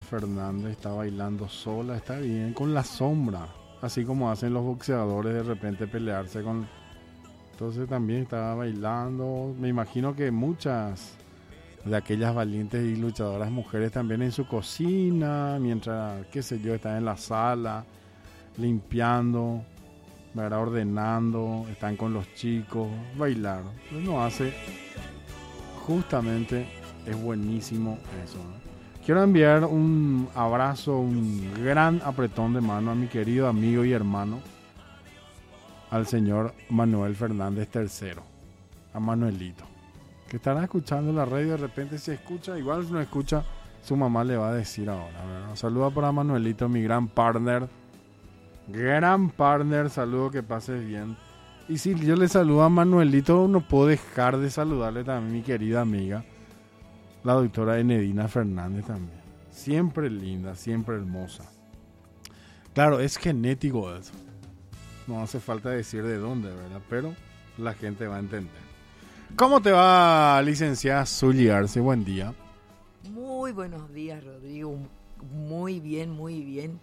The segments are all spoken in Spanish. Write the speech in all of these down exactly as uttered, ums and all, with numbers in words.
Fernández está bailando sola, está bien, con la sombra, así como hacen los boxeadores de repente pelearse con... Entonces también está bailando, me imagino que muchas de aquellas valientes y luchadoras mujeres también en su cocina, mientras, qué sé yo, están en la sala, limpiando, ¿verdad? Ordenando, están con los chicos, bailar. Uno hace, justamente, es buenísimo eso, ¿no? Quiero enviar un abrazo, un gran apretón de mano a mi querido amigo y hermano, al señor Manuel Fernández tercero, a Manuelito, que estará escuchando la radio, de repente se escucha, igual si no escucha, su mamá le va a decir ahora, ¿verdad? Saluda para Manuelito, mi gran partner, gran partner, saludo, que pases bien. Y si yo le saludo a Manuelito, no puedo dejar de saludarle también a mi querida amiga, la doctora Enedina Fernández también. Siempre linda, siempre hermosa. Claro, es genético eso. No hace falta decir de dónde, ¿verdad? Pero la gente va a entender. ¿Cómo te va, licenciada Zuly Arce? Buen día. Muy buenos días, Rodrigo. Muy bien, muy bien.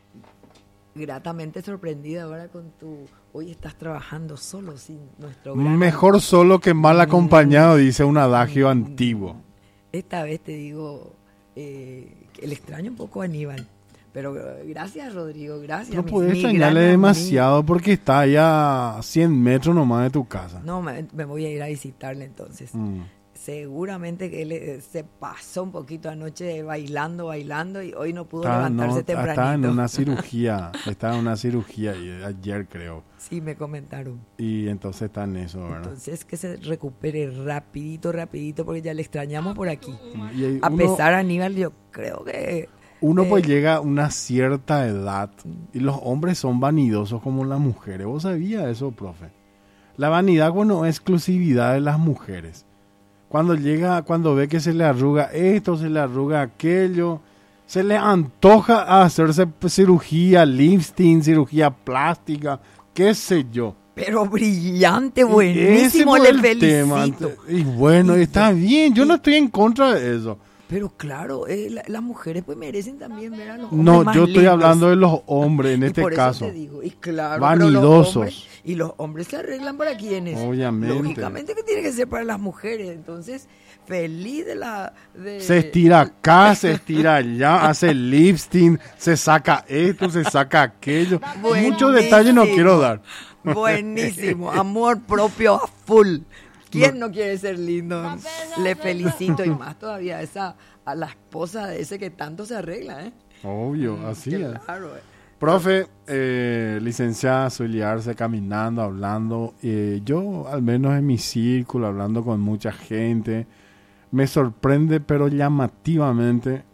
Gratamente sorprendida ahora con tu... Hoy estás trabajando solo, sin nuestro gran... Mejor solo que mal acompañado, dice un adagio antiguo. Esta vez te digo, eh, que le extraño un poco a Aníbal. Pero gracias, Rodrigo, gracias. No mi, puedes mi extrañarle gran demasiado amigo. porque está allá a cien metros nomás de tu casa. No, me, me voy a ir a visitarle entonces. Mm. Seguramente que él eh, se pasó un poquito anoche bailando, bailando y hoy no pudo Está, levantarse no, tempranito. está en una cirugía, está en una cirugía y- ayer creo. Sí, me comentaron. Y entonces está en eso, ¿verdad? Entonces que se recupere rapidito, rapidito, porque ya le extrañamos por aquí. Y ahí A uno, pesar, Aníbal, yo creo que... uno eh, pues llega a una cierta edad y los hombres son vanidosos como las mujeres. ¿Vos sabías eso, profe? La vanidad, bueno, es exclusividad de las mujeres. Cuando llega, cuando ve que se le arruga esto, se le arruga aquello, se le antoja hacerse cirugía, lifting, cirugía plástica, qué sé yo. Pero brillante, Y buenísimo, ese le fue el tema. felicito. Y bueno, Y- está bien, yo y- no estoy en contra de eso. Pero claro, eh, la- las mujeres pues merecen también ver a los hombres No, más yo estoy lindos. hablando de los hombres en Y este por caso. eso te digo, y claro, Vanidosos. pero los hombres, y los hombres se arreglan para quienes. Obviamente. Lógicamente que tiene que ser para las mujeres. Entonces, feliz de la... De, Se estira acá, se estira allá, hace lifting, se saca esto, se saca aquello. Muchos detalles no Buenísimo. quiero dar. Buenísimo, amor propio a full. ¿Quién no quiere ser lindo? Le felicito y más todavía a esa a la esposa de ese que tanto se arregla, ¿eh? Obvio, así Que es. claro, eh. Profe, eh, licenciada Zuly Arce, caminando, hablando, eh, yo al menos en mi círculo, hablando con mucha gente, me sorprende pero llamativamente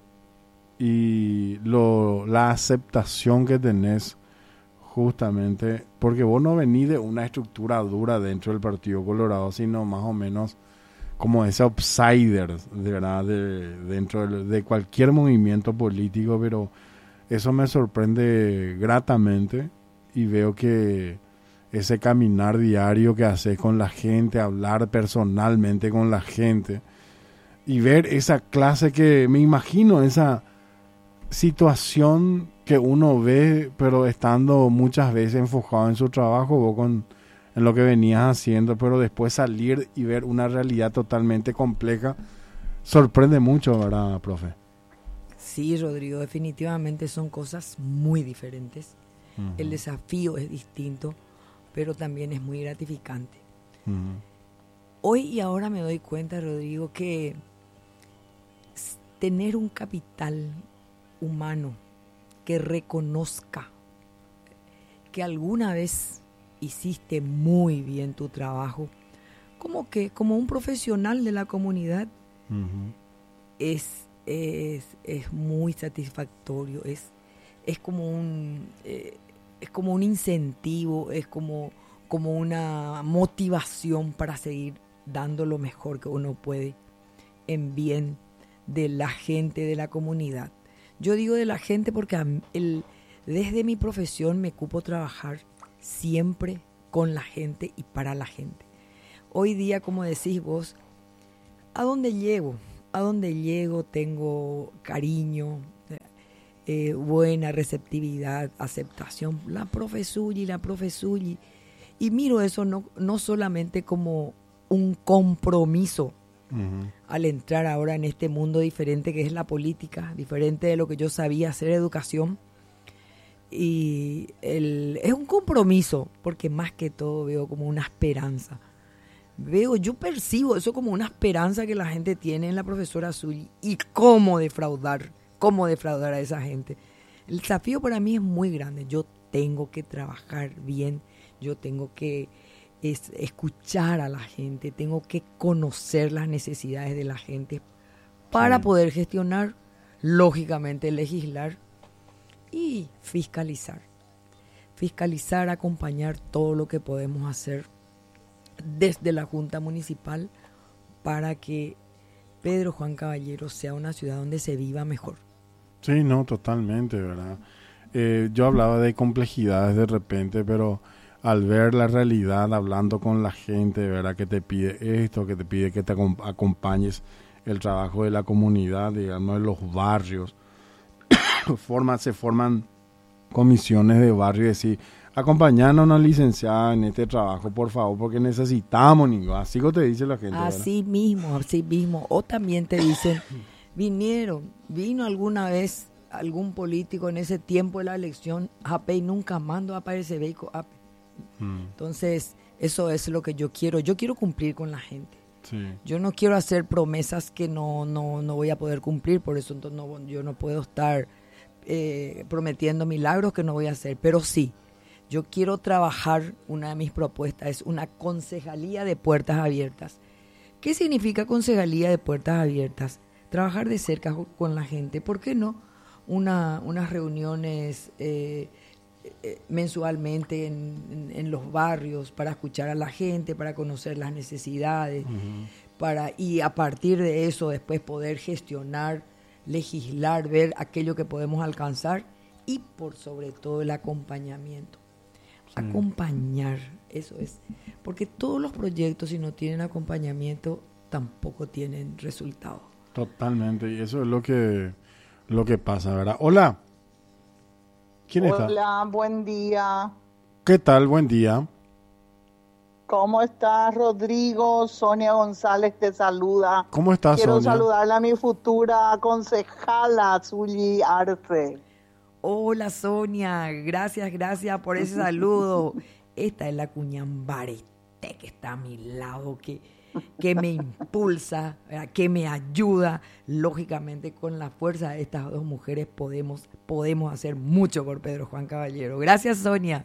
y lo, la aceptación que tenés justamente, porque vos no venís de una estructura dura dentro del Partido Colorado, sino más o menos como ese outsider, de verdad, de, dentro de, de cualquier movimiento político, pero eso me sorprende gratamente y veo que ese caminar diario que haces con la gente, hablar personalmente con la gente y ver esa clase que me imagino, esa situación que uno ve, pero estando muchas veces enfocado en su trabajo, vos con en lo que venías haciendo, pero después salir y ver una realidad totalmente compleja, sorprende mucho, ¿verdad, profe? Sí, Rodrigo, definitivamente son cosas muy diferentes. Uh-huh. El desafío es distinto, pero también es muy gratificante. Uh-huh. Hoy y ahora me doy cuenta, Rodrigo, que s- tener un capital humano que reconozca que alguna vez hiciste muy bien tu trabajo, como que como un profesional de la comunidad, Uh-huh. es, es, es muy satisfactorio, es, es como un eh, es como un incentivo, es como, como una motivación para seguir dando lo mejor que uno puede en bien de la gente, de la comunidad. Yo digo de la gente porque a mí, el, desde mi profesión me cupo trabajar siempre con la gente y para la gente. Hoy día, como decís vos, ¿a dónde llego? ¿A dónde llego? Tengo cariño, eh, buena receptividad, aceptación. La profe Zully, la profe Zully. Y miro eso no, no solamente como un compromiso uh-huh. al entrar ahora en este mundo diferente que es la política, diferente de lo que yo sabía hacer educación. Y el, es un compromiso, porque más que todo veo como una esperanza. Veo, yo percibo eso como una esperanza que la gente tiene en la profesora Zully y cómo defraudar, cómo defraudar a esa gente. El desafío para mí es muy grande. Yo tengo que trabajar bien, yo tengo que es, escuchar a la gente, tengo que conocer las necesidades de la gente para sí. poder gestionar, lógicamente legislar y fiscalizar. Fiscalizar, acompañar todo lo que podemos hacer desde la Junta Municipal para que Pedro Juan Caballero sea una ciudad donde se viva mejor. Sí, no, totalmente, ¿verdad? Eh, yo hablaba de complejidades de repente, pero al ver la realidad, hablando con la gente, ¿verdad? Que te pide esto, que te pide que te acompañes el trabajo de la comunidad, digamos, en los barrios. Forma, se forman comisiones de barrio y decir, acompañarnos a una licenciada en este trabajo, por favor, porque necesitamos, niño. Así que te dice la gente. Así ¿verdad? mismo, así mismo. O también te dicen, vinieron, vino alguna vez algún político en ese tiempo de la elección, ape y nunca mando a aparecer veico ape. Hmm. Entonces, eso es lo que yo quiero. Yo quiero cumplir con la gente. Sí. Yo no quiero hacer promesas que no, no, no voy a poder cumplir, por eso entonces no, yo no puedo estar eh, prometiendo milagros que no voy a hacer, pero sí, yo quiero trabajar, una de mis propuestas es una concejalía de puertas abiertas. ¿Qué significa concejalía de puertas abiertas? Trabajar de cerca con la gente, ¿por qué no? Una, unas reuniones eh, eh, mensualmente en, en, en los barrios para escuchar a la gente, para conocer las necesidades, uh-huh. para, y a partir de eso después poder gestionar, legislar, ver aquello que podemos alcanzar y por sobre todo el acompañamiento. Sí. Acompañar, eso es. Porque todos los proyectos, si no tienen acompañamiento, tampoco tienen resultado. Totalmente, y eso es lo que, lo que pasa, ¿verdad? Hola. ¿Quién Hola, está? Hola, buen día. ¿Qué tal? Buen día. ¿Cómo estás, Rodrigo? Sonia González te saluda. ¿Cómo estás, Quiero Sonia? Quiero saludarle a mi futura concejala, Zully Arce. Hola, Sonia. Gracias, gracias por ese saludo. Esta es la Cuñambarete que está a mi lado, que, que me impulsa, que me ayuda. Lógicamente, con la fuerza de estas dos mujeres podemos, podemos hacer mucho por Pedro Juan Caballero. Gracias, Sonia.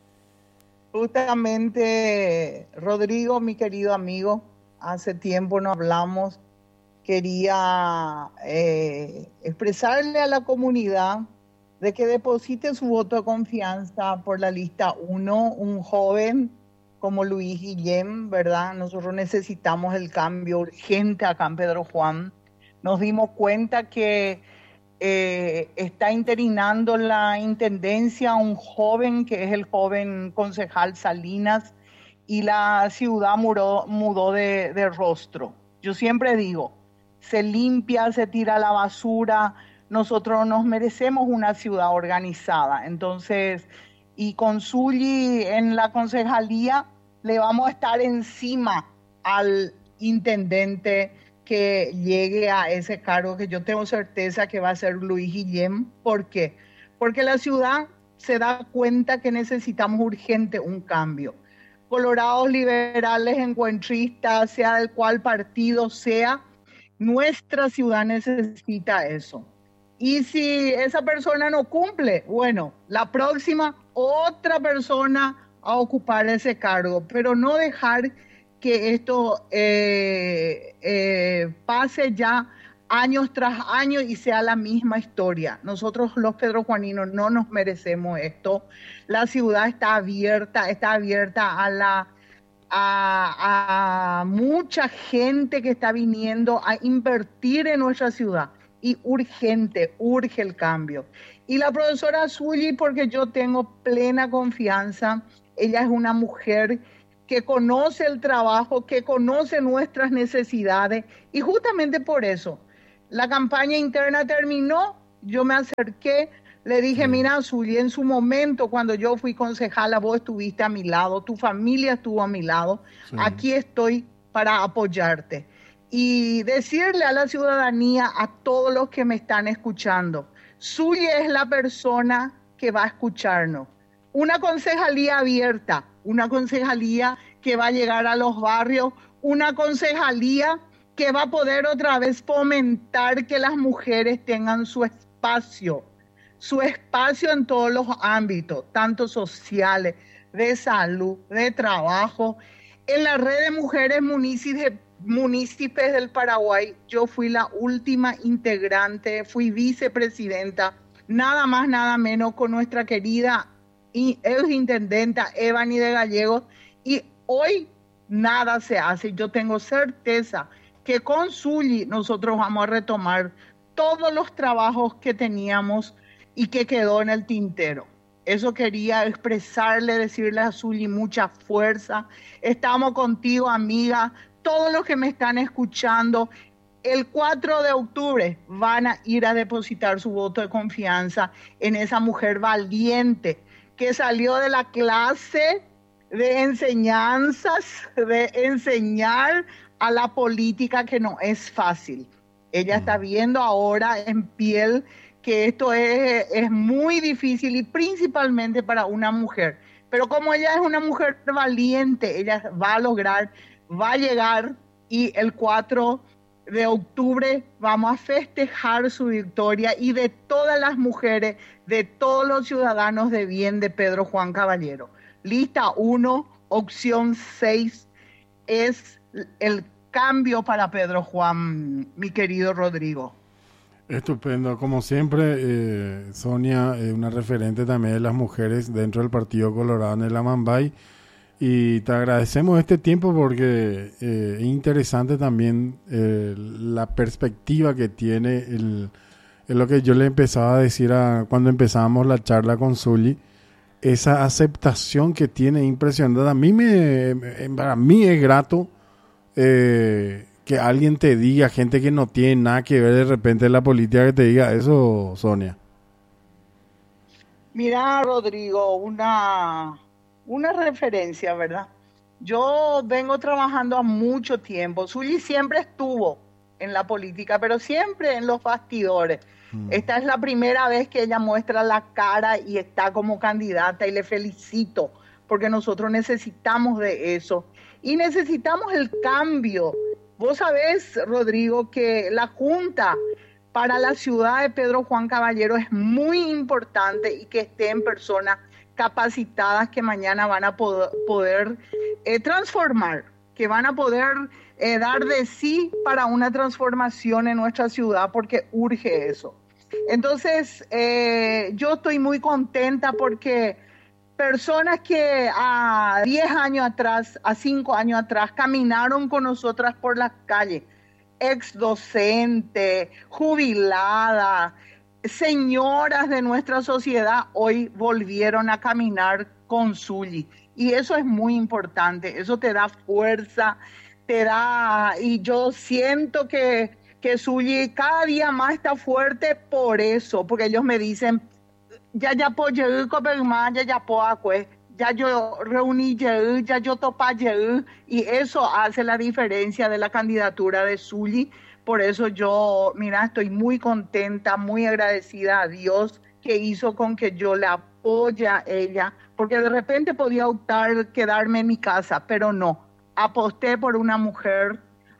Justamente, Rodrigo, mi querido amigo, hace tiempo no hablamos. Quería eh, expresarle a la comunidad de que deposite su voto de confianza por la lista uno, un joven como Luis Guillem, ¿verdad? Nosotros necesitamos el cambio urgente acá en Pedro Juan. Nos dimos cuenta que eh, está interinando la intendencia un joven que es el joven concejal Salinas y la ciudad mudó, mudó de, de rostro. Yo siempre digo, se limpia, se tira la basura. Nosotros nos merecemos una ciudad organizada. Entonces, y con Zully en la concejalía, le vamos a estar encima al intendente que llegue a ese cargo, que yo tengo certeza que va a ser Luis Guillem. ¿Por qué? Porque la ciudad se da cuenta que necesitamos urgente un cambio. Colorados, liberales, encuentristas, sea del cual partido sea, nuestra ciudad necesita eso. Y si esa persona no cumple, bueno, la próxima otra persona a ocupar ese cargo, pero no dejar que esto eh, eh, pase ya años tras años y sea la misma historia. Nosotros los pedrojuaninos no nos merecemos esto. La ciudad está abierta, está abierta a la a, a mucha gente que está viniendo a invertir en nuestra ciudad. Y urgente, urge el cambio. Y la profesora Zully, porque yo tengo plena confianza, ella es una mujer que conoce el trabajo, que conoce nuestras necesidades, y justamente por eso, la campaña interna terminó yo me acerqué, le dije, mira, Zuly, en su momento, cuando yo fui concejala, vos estuviste a mi lado, tu familia estuvo a mi lado, sí. Aquí estoy para apoyarte. Y decirle a la ciudadanía, a todos los que me están escuchando, Zuly es la persona que va a escucharnos. Una concejalía abierta, una concejalía que va a llegar a los barrios, una concejalía que va a poder otra vez fomentar que las mujeres tengan su espacio, su espacio en todos los ámbitos, tanto sociales, de salud, de trabajo. En la red de mujeres municipios, municipios del Paraguay, yo fui la última integrante, fui vicepresidenta, nada más, nada menos, con nuestra querida exintendenta Evany de Gallegos, y hoy nada se hace. Yo tengo certeza que con Zuly nosotros vamos a retomar todos los trabajos que teníamos y que quedó en el tintero. Eso quería expresarle, decirle a Zuly mucha fuerza. Estamos contigo, amiga. Todos los que me están escuchando, el cuatro de octubre van a ir a depositar su voto de confianza en esa mujer valiente que salió de la clase de enseñanzas, de enseñar a la política, que no es fácil. Ella está viendo ahora en piel que esto es, es muy difícil, y principalmente para una mujer. Pero como ella es una mujer valiente, ella va a lograr, va a llegar, y el cuatro de octubre vamos a festejar su victoria, y de todas las mujeres, de todos los ciudadanos de bien de Pedro Juan Caballero. Lista uno, opción seis, es el cambio para Pedro Juan, mi querido Rodrigo. Estupendo, como siempre, eh, Sonia, eh, una referente también de las mujeres dentro del Partido Colorado en el Amambay, y te agradecemos este tiempo porque eh, es interesante también eh, la perspectiva que tiene, el, es lo que yo le empezaba a decir a, cuando empezábamos la charla con Zuly, esa aceptación que tiene impresionante. A mí me, para mí es grato eh, que alguien te diga, gente que no tiene nada que ver de repente en la política, que te diga eso, Sonia. Mira, Rodrigo, una, una referencia, ¿verdad? Yo vengo trabajando a mucho tiempo. Zuly siempre estuvo en la política, pero siempre en los bastidores. Mm. Esta es la primera vez que ella muestra la cara y está como candidata, y le felicito, porque nosotros necesitamos de eso. Y necesitamos el cambio. Vos sabés, Rodrigo, que la Junta para la ciudad de Pedro Juan Caballero es muy importante, y que estén personas capacitadas que mañana van a poder, poder eh, transformar, que van a poder eh, dar de sí para una transformación en nuestra ciudad, porque urge eso. Entonces, eh, yo estoy muy contenta porque personas que a diez años atrás, a cinco años atrás, caminaron con nosotras por las calles, ex docente, jubilada, señoras de nuestra sociedad, hoy volvieron a caminar con Zuly. Y eso es muy importante, eso te da fuerza, te da, y yo siento que, que Zuly cada día más está fuerte por eso, porque ellos me dicen, ya ya po llegar ya ya po acue, ya yo reuní ya yo topa y eso hace la diferencia de la candidatura de Zuly. Por eso yo, mira, estoy muy contenta, muy agradecida a Dios que hizo con que yo la apoye a ella, porque de repente podía optar quedarme en mi casa, pero no, aposté por una mujer,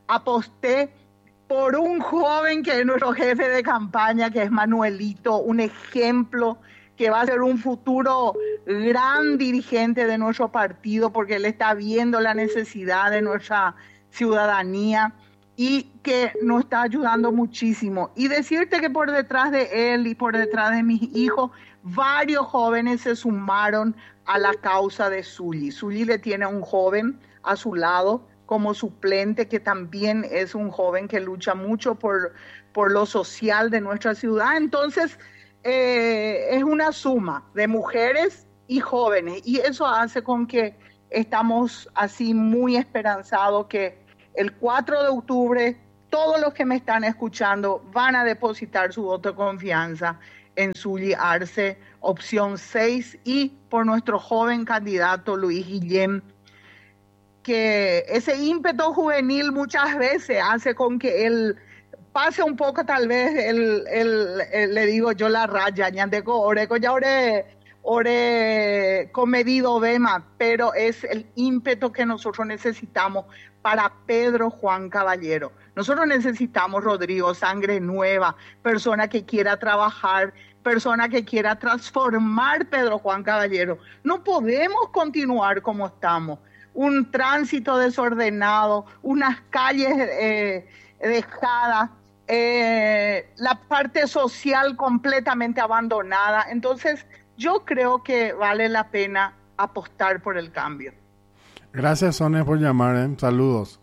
aposté por un joven que es nuestro jefe de campaña, que es Manuelito, un ejemplo, que va a ser un futuro gran dirigente de nuestro partido, porque él está viendo la necesidad de nuestra ciudadanía y que nos está ayudando muchísimo. Y decirte que por detrás de él y por detrás de mis hijos, varios jóvenes se sumaron a la causa de Zuly. Zuly le tiene a un joven a su lado como suplente, que también es un joven que lucha mucho por, por lo social de nuestra ciudad. Entonces, eh, es una suma de mujeres y jóvenes, y eso hace con que estamos así muy esperanzados que el cuatro de octubre todos los que me están escuchando van a depositar su voto de confianza en Zully Arce, opción seis, y por nuestro joven candidato Luis Guillén, que ese ímpetu juvenil muchas veces hace con que él pase un poco, tal vez, el, el, el, le digo yo, la raya, ñandeco, oreco, ya ore, ore comedido vema, pero es el ímpetu que nosotros necesitamos para Pedro Juan Caballero. Nosotros necesitamos, Rodrigo, sangre nueva, persona que quiera trabajar, persona que quiera transformar Pedro Juan Caballero. No podemos continuar como estamos. Un tránsito desordenado, unas calles eh, dejadas, eh, la parte social completamente abandonada. Entonces, yo creo que vale la pena apostar por el cambio. Gracias, Sonia, por llamar. ¿eh? Saludos.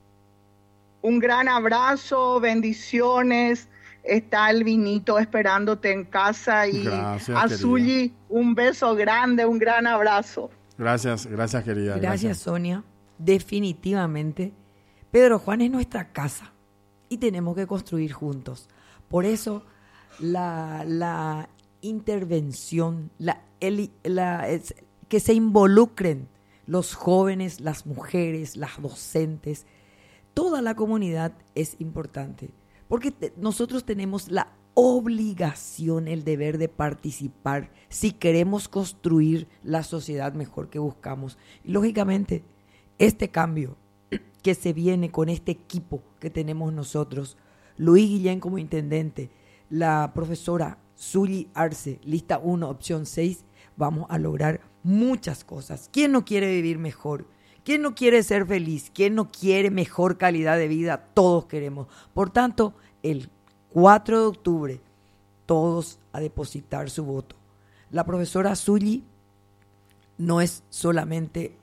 Un gran abrazo, bendiciones. Está el vinito esperándote en casa. Y gracias, a Zully, un beso grande, un gran abrazo. Gracias, gracias, querida. Gracias, gracias, Sonia. Definitivamente, Pedro Juan es nuestra casa y tenemos que construir juntos. Por eso, la, la intervención, la, el, la, es, que se involucren los jóvenes, las mujeres, las docentes, toda la comunidad es importante, porque te, nosotros tenemos la obligación, el deber de participar si queremos construir la sociedad mejor que buscamos. Y lógicamente, este cambio que se viene con este equipo que tenemos nosotros, Luis Guillén como intendente, la profesora Zully Arce, lista uno, opción seis, vamos a lograr muchas cosas. ¿Quién no quiere vivir mejor? ¿Quién no quiere ser feliz? ¿Quién no quiere mejor calidad de vida? Todos queremos. Por tanto, el cuatro de octubre, todos a depositar su voto. La profesora Zully no es solamente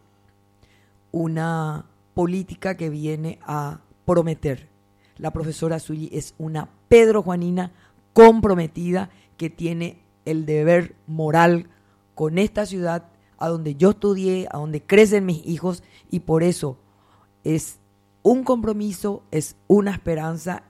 una política que viene a prometer. La profesora Zully es una Pedro Juanina comprometida que tiene el deber moral con esta ciudad, a donde yo estudié, a donde crecen mis hijos, y por eso es un compromiso, es una esperanza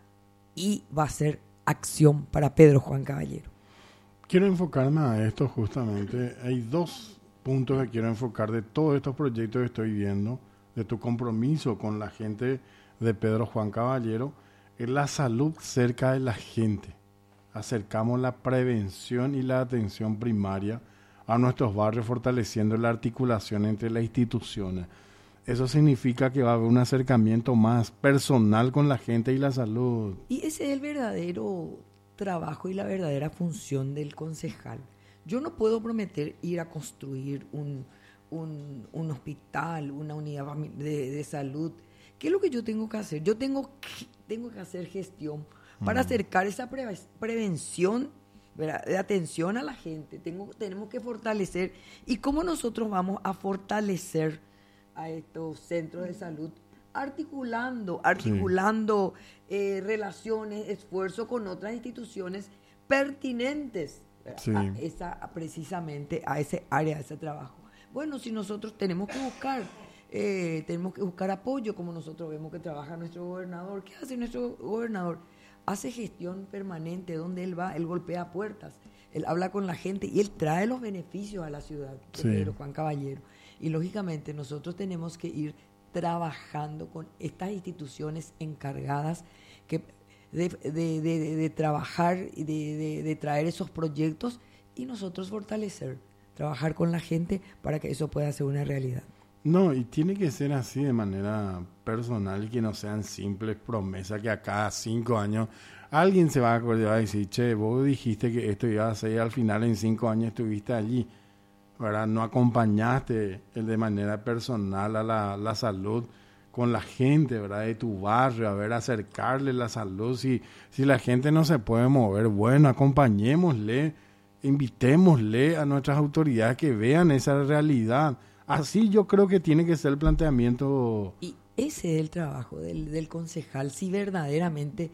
y va a ser acción para Pedro Juan Caballero. Quiero enfocarme a esto justamente. Hay dos puntos que quiero enfocar de todos estos proyectos que estoy viendo, de tu compromiso con la gente de Pedro Juan Caballero, es la salud cerca de la gente. Acercamos la prevención y la atención primaria a nuestros barrios, fortaleciendo la articulación entre las instituciones. Eso significa que va a haber un acercamiento más personal con la gente y la salud. Y ese es el verdadero trabajo y la verdadera función del concejal. Yo no puedo prometer ir a construir un, un, un hospital, una unidad de, de salud. ¿Qué es lo que yo tengo que hacer? Yo tengo que, tengo que hacer gestión para mm. acercar esa pre, prevención, ¿verdad?, de atención a la gente. Tengo, tenemos que fortalecer. ¿Y cómo nosotros vamos a fortalecer a estos centros de salud? Articulando, articulando sí. eh, relaciones, esfuerzo con otras instituciones pertinentes sí. a esa, a precisamente a ese área, a ese trabajo. Bueno, si nosotros tenemos que buscar, eh, tenemos que buscar apoyo, como nosotros vemos que trabaja nuestro gobernador. ¿Qué hace nuestro gobernador? Hace gestión permanente, donde él va, él golpea puertas, él habla con la gente y él trae los beneficios a la ciudad de sí. Pedro Juan Caballero. Y lógicamente nosotros tenemos que ir trabajando con estas instituciones encargadas que de, de, de, de, de trabajar y de, de, de traer esos proyectos y nosotros fortalecer, trabajar con la gente para que eso pueda ser una realidad. No, y tiene que ser así de manera personal y que no sean simples promesas que a cada cinco años alguien se va a acordar y decir, che, vos dijiste que esto iba a ser y al final en cinco años estuviste allí, ¿verdad? No acompañaste de manera personal a la, la salud con la gente, ¿verdad?, de tu barrio, a ver, acercarle la salud. Si, si la gente no se puede mover, bueno, acompañémosle, invitémosle a nuestras autoridades que vean esa realidad. Así yo creo que tiene que ser el planteamiento. Y ese es el trabajo del, del concejal, si verdaderamente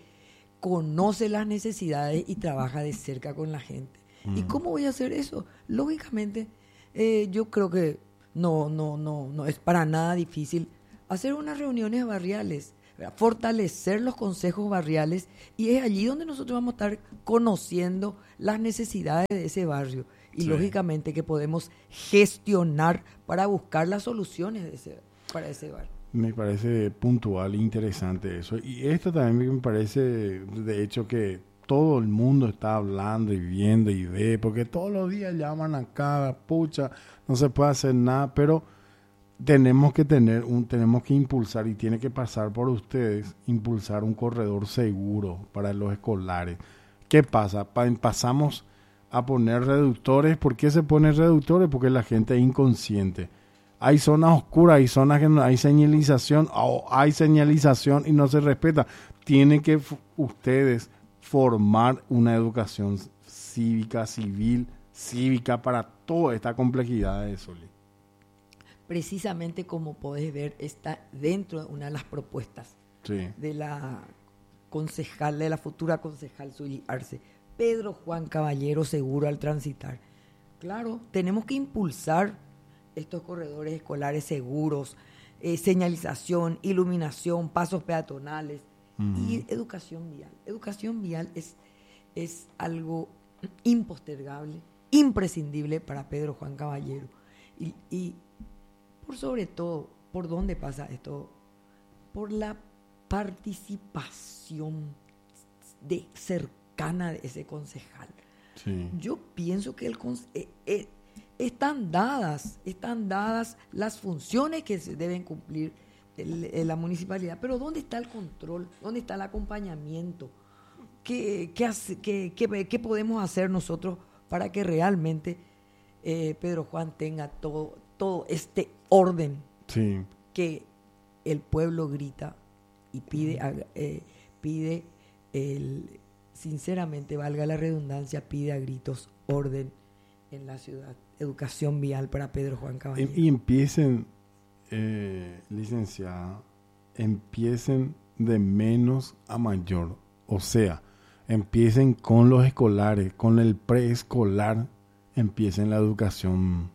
conoce las necesidades y trabaja de cerca con la gente. Mm. ¿Y cómo voy a hacer eso? Lógicamente, eh, yo creo que no, no, no, no es para nada difícil hacer unas reuniones barriales, ¿verdad? Fortalecer los consejos barriales, y es allí donde nosotros vamos a estar conociendo las necesidades de ese barrio y sí. lógicamente que podemos gestionar para buscar las soluciones de ese, para ese barrio. Me parece puntual e interesante eso. Y esto también me parece, de hecho, que todo el mundo está hablando y viendo y ve, porque todos los días llaman acá, pucha, no se puede hacer nada, pero tenemos que tener un, tenemos que impulsar, y tiene que pasar por ustedes, impulsar un corredor seguro para los escolares. ¿Qué pasa? Pa- pasamos a poner reductores. ¿Por qué se ponen reductores? Porque la gente es inconsciente. Hay zonas oscuras, hay zonas que no hay señalización, o hay señalización y no se respeta. Tienen que f- ustedes formar una educación cívica, civil, cívica para toda esta complejidad de Soli. Precisamente, como podés ver, está dentro de una de las propuestas sí. de la concejal, de la futura concejal Zuly Arce, Pedro Juan Caballero, seguro al transitar. Claro, tenemos que impulsar estos corredores escolares seguros, eh, señalización, iluminación, pasos peatonales uh-huh. y educación vial. Educación vial es, es algo impostergable, imprescindible para Pedro Juan Caballero. Y, y por sobre todo, ¿por dónde pasa esto? Por la participación de, cercana de ese concejal. Sí. Yo pienso que el eh, eh, están dadas, están dadas las funciones que se deben cumplir en la municipalidad, pero ¿dónde está el control? ¿Dónde está el acompañamiento? ¿Qué, qué, hace, qué, qué, qué podemos hacer nosotros para que realmente eh, Pedro Juan tenga todo, todo este orden sí. que el pueblo grita y pide, eh, pide el, sinceramente, valga la redundancia, pide a gritos orden en la ciudad? Educación vial para Pedro Juan Caballero. Y, y empiecen, eh, licenciada, empiecen de menos a mayor. O sea, empiecen con los escolares, con el preescolar, empiecen la educación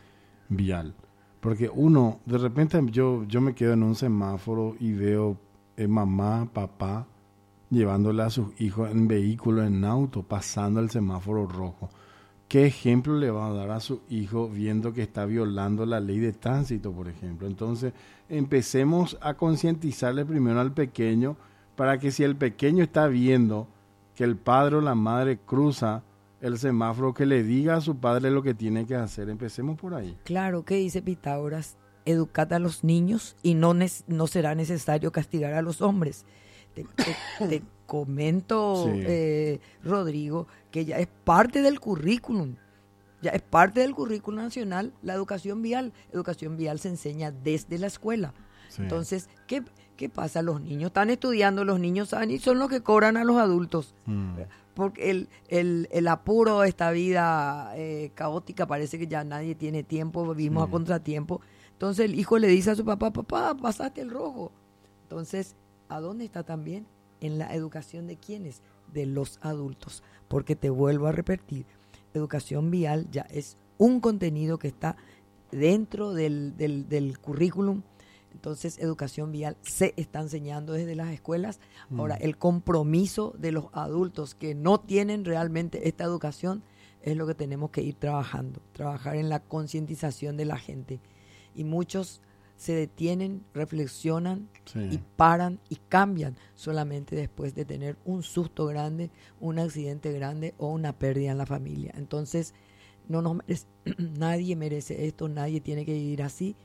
vial. Porque uno, de repente yo, yo me quedo en un semáforo y veo eh, mamá, papá, llevándole a sus hijos en vehículo, en auto, pasando el semáforo rojo. ¿Qué ejemplo le va a dar a su hijo viendo que está violando la ley de tránsito, por ejemplo? Entonces, empecemos a concientizarle primero al pequeño, para que si el pequeño está viendo que el padre o la madre cruza el semáforo, que le diga a su padre lo que tiene que hacer. Empecemos por ahí. Claro, que dice Pitágoras, educad a los niños y no, ne- no será necesario castigar a los hombres. Te, te, te comento, sí. eh, Rodrigo, que ya es parte del currículum, ya es parte del currículum nacional la educación vial. Educación vial se enseña desde la escuela. Sí. Entonces, ¿qué, ¿qué pasa? Los niños están estudiando, los niños saben y son los que cobran a los adultos. Mm. Porque el, el, el apuro de esta vida eh, caótica, parece que ya nadie tiene tiempo, vivimos sí. a contratiempo. Entonces el hijo le dice a su papá, papá, pasaste el rojo. Entonces, ¿a dónde está también? En la educación de quiénes, de los adultos. Porque te vuelvo a repetir, educación vial ya es un contenido que está dentro del, del, del currículum. Entonces, educación vial se está enseñando desde las escuelas. Mm. Ahora, el compromiso de los adultos que no tienen realmente esta educación es lo que tenemos que ir trabajando, trabajar en la concientización de la gente. Y muchos se detienen, reflexionan sí. y paran y cambian solamente después de tener un susto grande, un accidente grande o una pérdida en la familia. Entonces, no nos merece, nadie merece esto, nadie tiene que vivir así.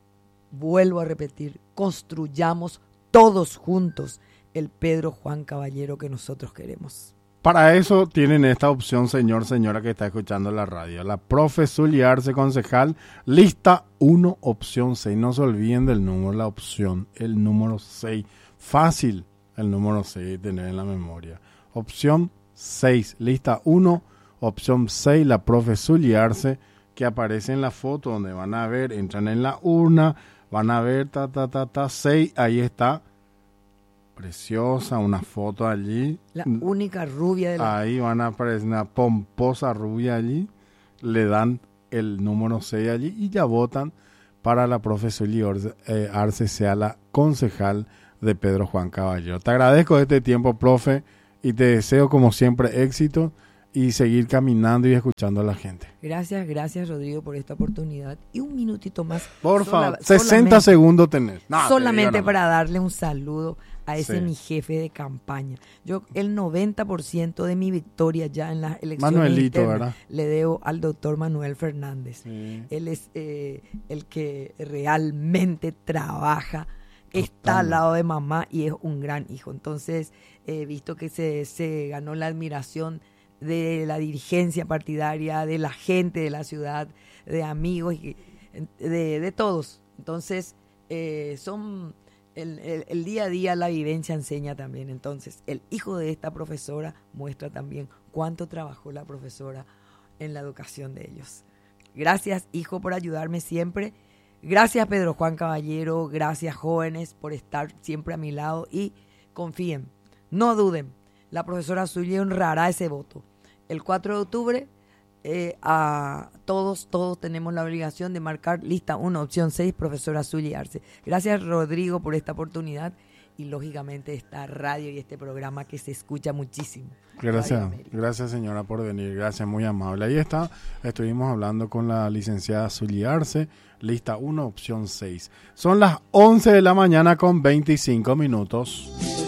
Vuelvo a repetir, construyamos todos juntos el Pedro Juan Caballero que nosotros queremos. Para eso tienen esta opción, señor, señora que está escuchando la radio. La profe Zuly Arce, concejal, lista uno, opción seis. No se olviden del número, la opción, el número seis. Fácil el número seis de tener en la memoria. Opción seis, lista uno, opción seis, la profe Zuly Arce, que aparece en la foto donde van a ver, entran en la urna, van a ver, ta, ta, ta, ta, seis, ahí está. Preciosa, una foto allí. La única rubia de la... Ahí van a aparecer una pomposa rubia allí. Le dan el número seis allí y ya votan para la profe Zuly Arce, eh, Arce sea la concejal de Pedro Juan Caballero. Te agradezco este tiempo, profe, y te deseo como siempre éxito y seguir caminando y escuchando a la gente. Gracias, gracias Rodrigo por esta oportunidad. Y un minutito más. Por sola, favor, sesenta segundos tenés. No, solamente te para darle un saludo a ese sí. mi jefe de campaña. Yo el noventa por ciento de mi victoria ya en las elecciones Manuelito, internas, ¿verdad? Le debo al doctor Manuel Fernández. Sí. Él es eh, el que realmente trabaja, está al lado de mamá y es un gran hijo. Entonces, he eh, visto que se, se ganó la admiración de la dirigencia partidaria, de la gente de la ciudad, de amigos, y de, de todos. Entonces, eh, son el, el, el día a día, la vivencia enseña también. Entonces, el hijo de esta profesora muestra también cuánto trabajó la profesora en la educación de ellos. Gracias, hijo, por ayudarme siempre. Gracias, Pedro Juan Caballero. Gracias, jóvenes, por estar siempre a mi lado. Y confíen, no duden. La profesora Zulia honrará ese voto. El cuatro de octubre, eh, a todos, todos tenemos la obligación de marcar lista uno, opción seis, profesora Zulia Arce. Gracias, Rodrigo, por esta oportunidad y, lógicamente, esta radio y este programa que se escucha muchísimo. Gracias, gracias, señora, por venir. Gracias, muy amable. Ahí está, estuvimos hablando con la licenciada Zulia Arce, lista uno, opción seis. Son las once de la mañana con veinticinco minutos.